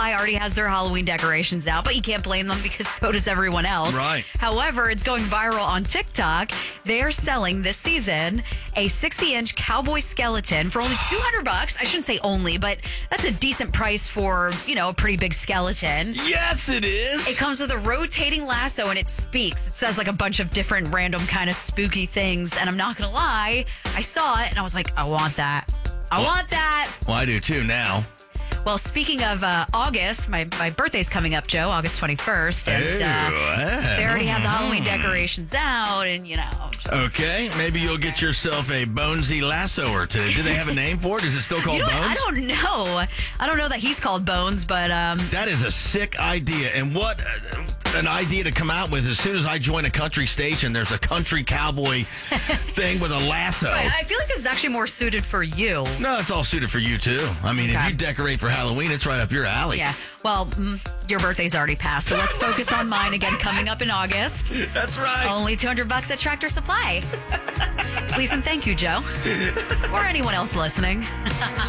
Supply already has their Halloween decorations out, but you can't blame them because so does everyone else. Right. However, it's going viral on TikTok. They are selling this season a 60-inch cowboy skeleton for only $200. I shouldn't say only, but that's a decent price for, a pretty big skeleton. Yes, it is. It comes with a rotating lasso and it speaks. It says like a bunch of different random kind of spooky things. And I'm not going to lie, I saw it and I was like, I want that. I want that. Well, I do too now. Well, speaking of August, my birthday's coming up, Joe, August 21st. And they already have the Halloween decorations out and, Okay, maybe you'll get yourself a Bonesy lassoer today. Do they have a name for it? Is it still called Bones? I don't know. I don't know that he's called Bones, but... That is a sick idea. And what an idea to come out with. As soon as I join a country station, there's a country cowboy thing with a lasso. I feel like this is actually more suited for you. No, it's all suited for you, too. I mean, if you decorate for Halloween, it's right up your alley. Yeah. Well, your birthday's already passed, so let's focus on mine again coming up in August. That's right. Only $200 at Tractor Supply. Please and thank you, Joe. Or anyone else listening.